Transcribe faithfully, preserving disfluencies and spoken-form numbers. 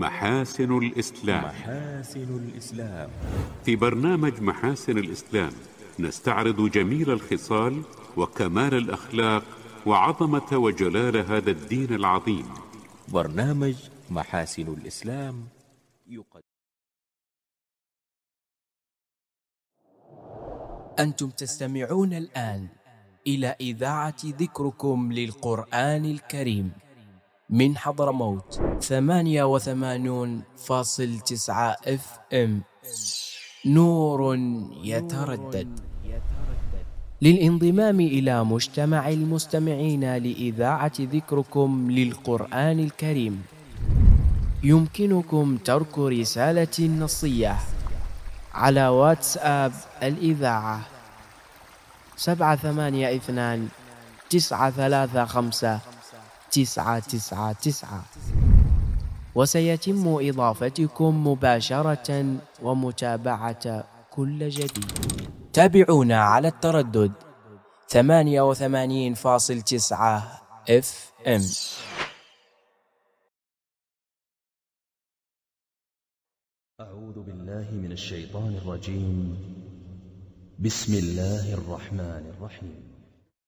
محاسن الإسلام. محاسن الإسلام. في برنامج محاسن الإسلام نستعرض جميل الخصال وكمال الأخلاق وعظمة وجلال هذا الدين العظيم. برنامج محاسن الإسلام يقدم. أنتم تستمعون الآن إلى إذاعة ذكركم للقرآن الكريم من حضرموت ثمانية وثمانون فاصل تسعة اف ام، نور يتردد. للانضمام إلى مجتمع المستمعين لإذاعة ذكركم للقرآن الكريم يمكنكم ترك رسالة نصية على واتساب الإذاعة سبعة ثمانية اثنان تسعة ثلاثة خمسة تسعة تسعة تسعة، وسيتم إضافتكم مباشرة ومتابعة كل جديد. تابعونا على التردد ثمانية وثمانين فاصل تسعة اف ام. أعوذ بالله من الشيطان الرجيم. بسم الله الرحمن الرحيم.